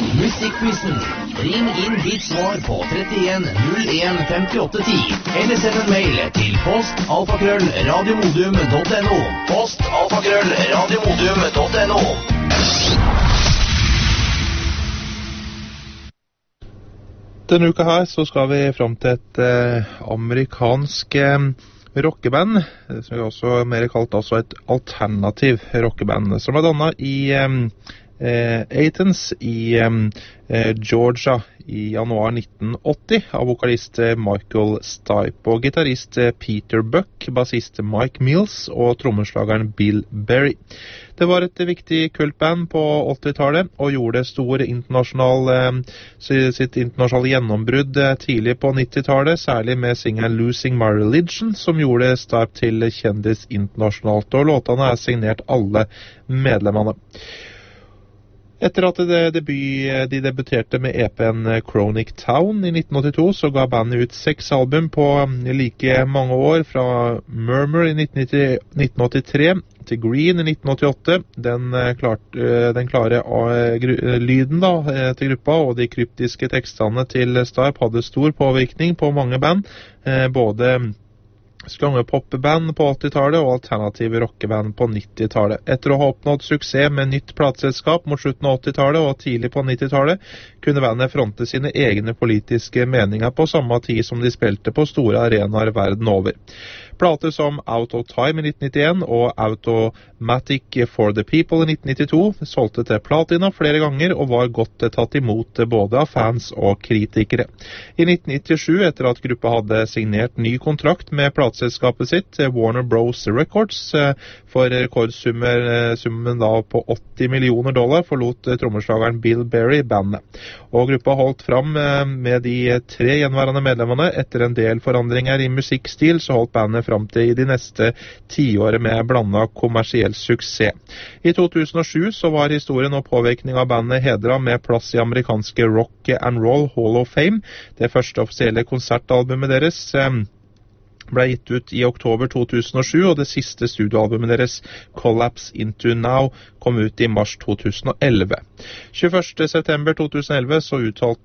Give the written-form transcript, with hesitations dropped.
Musikkquizen. Ring inn ditt svar på 31 01 58 10. Eller send en mail til post@radiomodium.no. post@radiomodium.no. Denne uka her så skal vi frem til et amerikansk rockeband, som er også mer kalt altså et alternativ rockeband, som er dannet i Athens i Georgia i januar 1980 av vokalist Michael Stipe og gitarist Peter Buck, bassist Mike Mills og trommeslageren Bill Berry. Det var et viktig kultband på 80-tallet og gjorde sitt internasjonale gjennombrudd tidlig på 90-tallet, særlig med singelen Losing My Religion, som gjorde Stipe til kjendis internasjonalt, og låtene er signert alle medlemmene. Etter at de debuterte med EP-en Chronic Town i 1982, så ga bandet ut 6 album på like mange år, fra Murmur i 1983 til Green i 1988. Den klare lyden til gruppa og de kryptiske tekstene til Stipe hadde stor påvirkning på mange band, både slangepopband på 80-tallet og alternative rockeband på 90-tallet. Etter å ha oppnådd suksess med nytt plateselskap mot slutten av 80-tallet og tidlig på 90-tallet, kunne bandet fronte sine egne politiske meninger på samme tid som de spilte på store arenaer verden over. Plater som Out of Time i 1991 og Automatic for the People i 1992 solgte til platina flere ganger og var godt tatt imot både av fans og kritikere. I 1997, etter at gruppa hadde signert ny kontrakt med plateselskapet sitt, Warner Bros. Records, for rekordsummen da på $80 millioner, forlot trommeslageren Bill Berry bandet. Og gruppa holdt fram med de 3 gjenværende medlemmene. Etter en del forandringer i musikkstil, så holdt bandet fram til i de neste 10 årene med blandet kommersiell suksess. I 2007 så var historien og påvirkning av bandet hedret med plass i amerikanske Rock and Roll Hall of Fame. Det første offisielle konsertalbumet deres ble gitt ut i oktober 2007, og det siste studioalbumet deres, Collapse Into Now, kom ut i mars 2011. 21. september 2011 så uttalte